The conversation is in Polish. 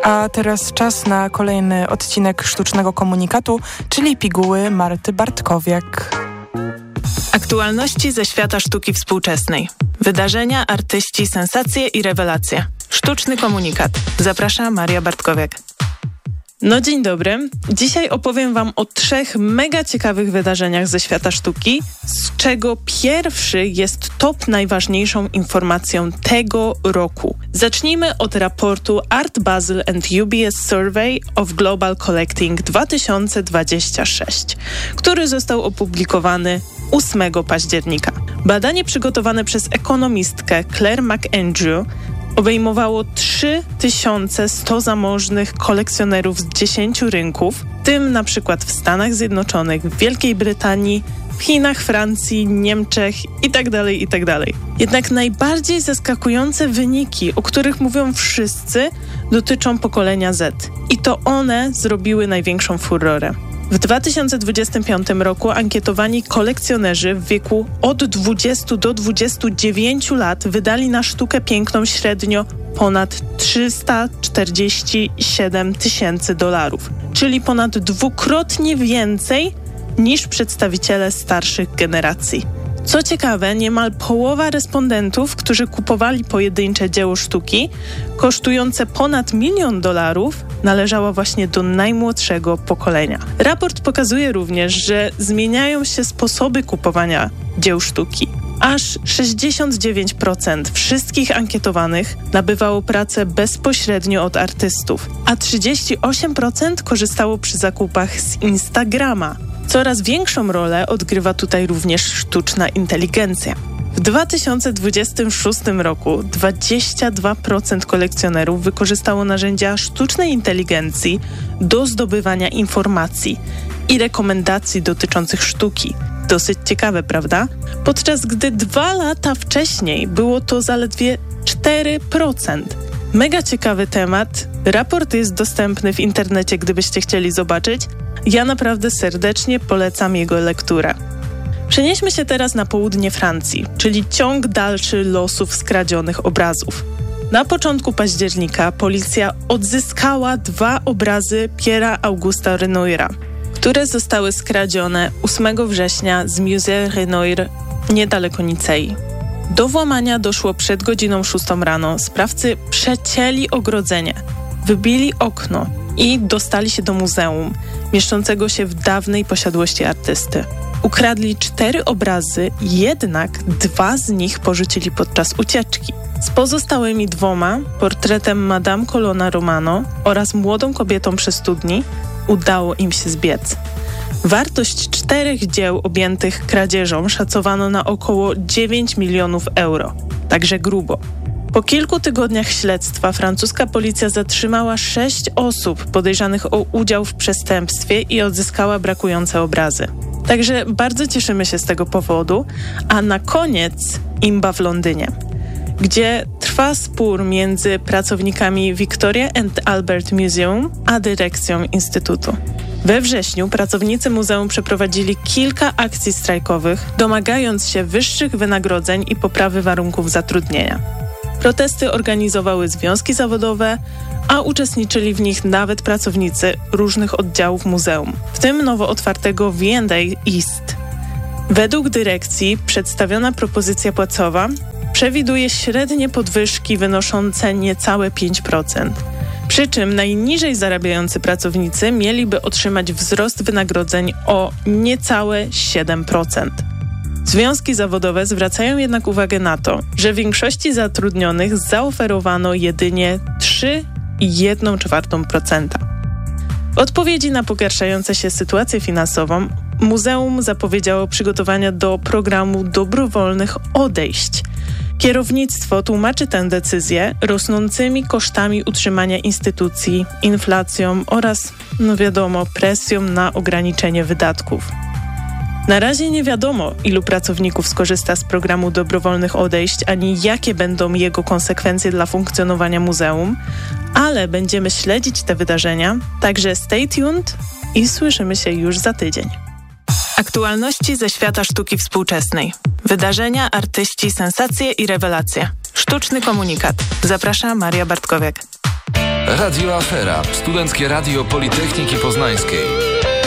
A teraz czas na kolejny odcinek Sztucznego Komunikatu, czyli piguły Marty Bartkowiak. Aktualności ze świata sztuki współczesnej. Wydarzenia, artyści, sensacje i rewelacje. Sztuczny Komunikat. Zaprasza Maria Bartkowiak. No dzień dobry. Dzisiaj opowiem wam o 3 mega ciekawych wydarzeniach ze świata sztuki, z czego pierwszy jest top najważniejszą informacją tego roku. Zacznijmy od raportu Art Basel and UBS Survey of Global Collecting 2026, który został opublikowany 8 października. Badanie przygotowane przez ekonomistkę Claire McAndrew obejmowało 3100 zamożnych kolekcjonerów z 10 rynków, w tym na przykład w Stanach Zjednoczonych, w Wielkiej Brytanii, w Chinach, Francji, Niemczech itd., itd. Jednak najbardziej zaskakujące wyniki, o których mówią wszyscy, dotyczą pokolenia Z. I to one zrobiły największą furorę. W 2025 roku ankietowani kolekcjonerzy w wieku od 20 do 29 lat wydali na sztukę piękną średnio ponad $347 tysięcy, czyli ponad 2-krotnie więcej niż przedstawiciele starszych generacji. Co ciekawe, niemal połowa respondentów, którzy kupowali pojedyncze dzieło sztuki kosztujące ponad $1 milion, należała właśnie do najmłodszego pokolenia. Raport pokazuje również, że zmieniają się sposoby kupowania dzieł sztuki. Aż 69% wszystkich ankietowanych nabywało pracę bezpośrednio od artystów, a 38% korzystało przy zakupach z Instagrama. Coraz większą rolę odgrywa tutaj również sztuczna inteligencja. W 2026 roku 22% kolekcjonerów wykorzystało narzędzia sztucznej inteligencji do zdobywania informacji i rekomendacji dotyczących sztuki. Dosyć ciekawe, prawda? Podczas gdy 2 lata wcześniej było to zaledwie 4%. Mega ciekawy temat. Raport jest dostępny w internecie, gdybyście chcieli zobaczyć. Ja naprawdę serdecznie polecam jego lekturę. Przenieśmy się teraz na południe Francji, czyli ciąg dalszy losów skradzionych obrazów. Na początku października policja odzyskała 2 obrazy Pierre'a Augusta Renoira, które zostały skradzione 8 września z Musée Renoir niedaleko Nicei. Do włamania doszło przed godziną 6 rano. Sprawcy przecięli ogrodzenie, wybili okno i dostali się do muzeum, mieszczącego się w dawnej posiadłości artysty. Ukradli 4 obrazy, jednak 2 z nich porzucili podczas ucieczki. Z pozostałymi 2, portretem Madame Colonna Romano oraz młodą kobietą przy studni, udało im się zbiec. Wartość 4 dzieł objętych kradzieżą szacowano na około 9 milionów euro, także grubo. Po kilku tygodniach śledztwa francuska policja zatrzymała 6 osób podejrzanych o udział w przestępstwie i odzyskała brakujące obrazy. Także bardzo cieszymy się z tego powodu, a na koniec imba w Londynie, gdzie trwa spór między pracownikami Victoria and Albert Museum a dyrekcją Instytutu. We wrześniu pracownicy muzeum przeprowadzili kilka akcji strajkowych, domagając się wyższych wynagrodzeń i poprawy warunków zatrudnienia. Protesty organizowały związki zawodowe, a uczestniczyli w nich nawet pracownicy różnych oddziałów muzeum, w tym nowo otwartego V&A East. Według dyrekcji przedstawiona propozycja płacowa przewiduje średnie podwyżki wynoszące niecałe 5%. Przy czym najniżej zarabiający pracownicy mieliby otrzymać wzrost wynagrodzeń o niecałe 7%. Związki zawodowe zwracają jednak uwagę na to, że większości zatrudnionych zaoferowano jedynie 3,1%. W odpowiedzi na pogarszającą się sytuację finansową, muzeum zapowiedziało przygotowania do programu dobrowolnych odejść. Kierownictwo tłumaczy tę decyzję rosnącymi kosztami utrzymania instytucji, inflacją oraz, presją na ograniczenie wydatków. Na razie nie wiadomo, ilu pracowników skorzysta z programu dobrowolnych odejść, ani jakie będą jego konsekwencje dla funkcjonowania muzeum, ale będziemy śledzić te wydarzenia, także stay tuned i słyszymy się już za tydzień. Aktualności ze świata sztuki współczesnej. Wydarzenia, artyści, sensacje i rewelacje. Sztuczny Komunikat. Zaprasza Maria Bartkowiak. Radio Afera. Studenckie Radio Politechniki Poznańskiej.